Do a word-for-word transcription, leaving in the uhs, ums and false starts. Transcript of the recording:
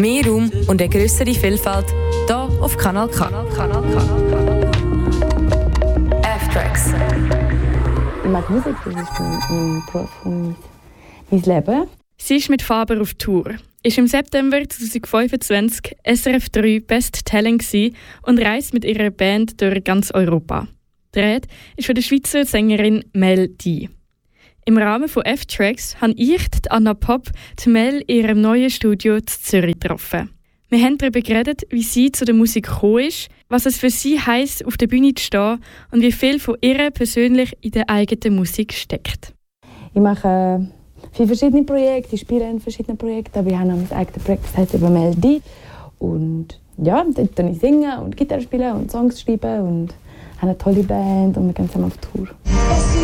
mehr Raum und eine grössere Vielfalt hier auf Kanal K. Kanal, Kanal, Kanal, Kanal. F-Tracks. Ich mag Musik, das ist mein, mein Beruf und mein Leben. Sie ist mit Faber auf Tour, ist im September zwanzig fünfundzwanzig S R F drei Best Talent und reist mit ihrer Band durch ganz Europa. Die Rede ist von der Schweizer Sängerin Mel D. Im Rahmen von F-Tracks habe ich, die Anna Pop, die Mel in ihrem neuen Studio in Zürich getroffen. Wir haben darüber geredet, wie sie zu der Musik gekommen ist, was es für sie heisst, auf der Bühne zu stehen und wie viel von ihr persönlich in der eigenen Musik steckt. Ich mache viele verschiedene Projekte, ich spiele in verschiedenen Projekten, aber ich habe ein eigenes Projekt, das heißt über Mel D. Und ja, dort singen ich singen und Gitarre spielen und Songs schreiben und habe eine tolle Band und wir gehen zusammen auf Tour.